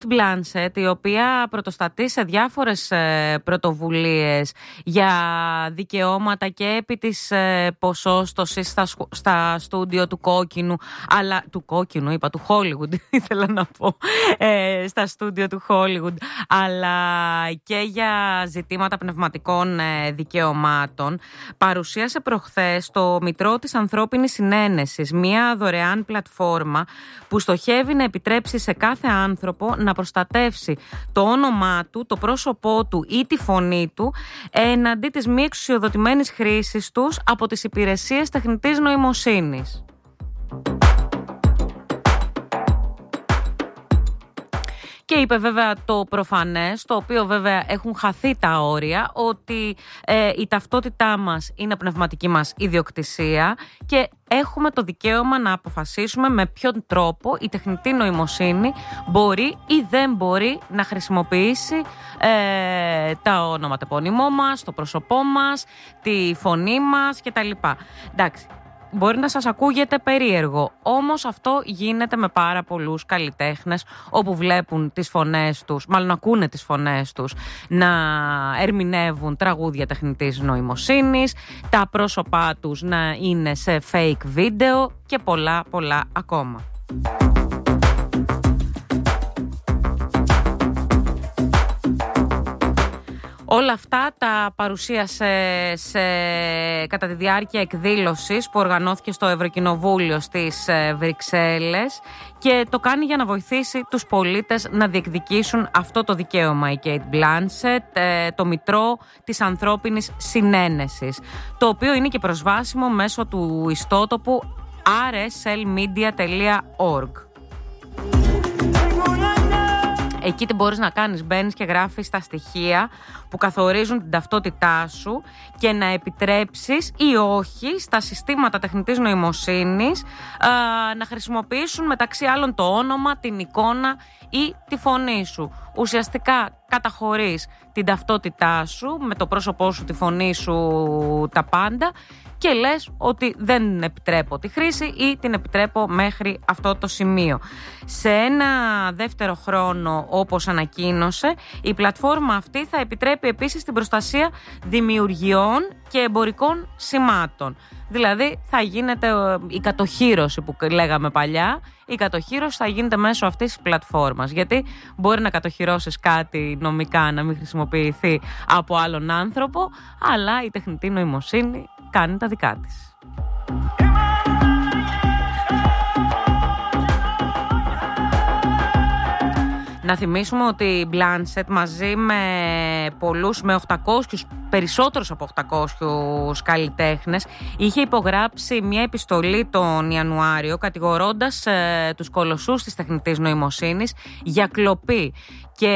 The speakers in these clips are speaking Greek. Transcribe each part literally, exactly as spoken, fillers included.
Blanchett, η οποία πρωτοστατεί σε διάφορες ε, πρωτοβουλίες για δικαιώματα και επί της ε, ποσόστοσης στα, στα στούντιο του κόκκινου, αλλά του κόκκινου είπα, του Hollywood ήθελα να πω, ε, στα στούντιο του Hollywood, αλλά και για ζητήματα πνευματικών ε, δικαιωμάτων, παρουσίασε προχθές το Μητρό της Ανθρώπινης Συνένεσης, μια δωρεάν πλατφόρμα που στοχεύει να επιτρέψει σε κάθε άνθρωπο να προστατεύσει το όνομά του, το πρόσωπό του ή τη φωνή του εναντί της μη εξουσιοδοτημένης χρήσης τους από τις υπηρεσίες τεχνητής νοημοσύνης. Και είπε βέβαια το προφανές, το οποίο βέβαια έχουν χαθεί τα όρια, ότι ε, η ταυτότητά μας είναι πνευματική μας ιδιοκτησία και έχουμε το δικαίωμα να αποφασίσουμε με ποιον τρόπο η τεχνητή νοημοσύνη μπορεί ή δεν μπορεί να χρησιμοποιήσει ε, τα ονοματεπώνυμό μας, το πρόσωπό μας, τη φωνή μας κτλ. Εντάξει. Μπορεί να σας ακούγεται περίεργο, όμως αυτό γίνεται με πάρα πολλούς καλλιτέχνες, όπου βλέπουν τις φωνές τους, μάλλον ακούνε τις φωνές τους να ερμηνεύουν τραγούδια τεχνητής νοημοσύνης, τα πρόσωπά τους να είναι σε fake βίντεο και πολλά πολλά ακόμα. Όλα αυτά τα παρουσίασε σε, κατά τη διάρκεια εκδήλωσης που οργανώθηκε στο Ευρωκοινοβούλιο στις Βρυξέλλες και το κάνει για να βοηθήσει τους πολίτες να διεκδικήσουν αυτό το δικαίωμα η Kate Blanchett, το Μητρό της Ανθρώπινης Συνένεσης, το οποίο είναι και προσβάσιμο μέσω του ιστότοπου αρ ες ελ μίντια τελεία οργκ. Εκεί τι μπορείς να κάνεις, μπαίνεις και γράφεις τα στοιχεία που καθορίζουν την ταυτότητά σου και να επιτρέψεις ή όχι στα συστήματα τεχνητής νοημοσύνης α, να χρησιμοποιήσουν μεταξύ άλλων το όνομα, την εικόνα ή τη φωνή σου. Ουσιαστικά καταχωρείς την ταυτότητά σου με το πρόσωπό σου, τη φωνή σου, τα πάντα και λες ότι δεν επιτρέπω τη χρήση ή την επιτρέπω μέχρι αυτό το σημείο. Σε ένα δεύτερο χρόνο, όπως ανακοίνωσε, η πλατφόρμα αυτή θα επιτρέπει επίσης την προστασία δημιουργιών και εμπορικών σημάτων. Δηλαδή θα γίνεται η κατοχύρωση που λέγαμε παλιά, η κατοχύρωση θα γίνεται μέσω αυτής της πλατφόρμας. Γιατί μπορεί να κατοχυρώσεις κάτι νομικά να μην χρησιμοποιηθεί από άλλον άνθρωπο, αλλά η τεχνητή νοημοσύνη κάνει τα δικά της. Να θυμίσουμε ότι η Blanchett μαζί με πολλούς, με οκτακόσιους, περισσότερους από οκτακόσιους καλλιτέχνες, είχε υπογράψει μια επιστολή τον Ιανουάριο κατηγορώντας ε, τους κολοσσούς της τεχνητής νοημοσύνης για κλοπή και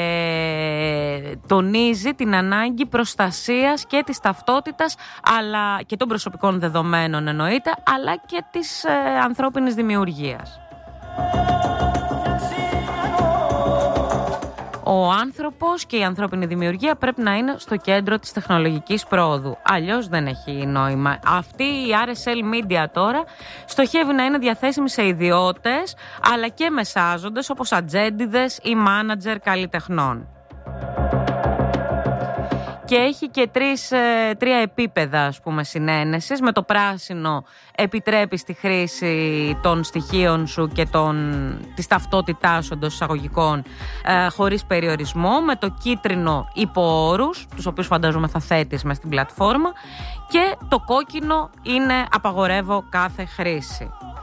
τονίζει την ανάγκη προστασίας και της ταυτότητας αλλά και των προσωπικών δεδομένων εννοείται, αλλά και της ε, ανθρώπινης δημιουργίας. Ο άνθρωπος και η ανθρώπινη δημιουργία πρέπει να είναι στο κέντρο της τεχνολογικής πρόοδου. Αλλιώς δεν έχει νόημα. Αυτή η αρ ες ελ Media τώρα στοχεύει να είναι διαθέσιμη σε ιδιώτες αλλά και μεσάζοντες όπως ατζέντιδες ή μάνατζερ καλλιτεχνών. Και έχει και τρεις, τρία επίπεδα, ας πούμε, συνένεσης. Με το πράσινο επιτρέπεις τη χρήση των στοιχείων σου και των, της ταυτότητάς σου εντός εισαγωγικών ε, χωρίς περιορισμό. Με το κίτρινο υπό όρους, τους οποίους φαντάζομαι θα θέτεις μες στην πλατφόρμα. Και το κόκκινο είναι απαγορεύω κάθε χρήση.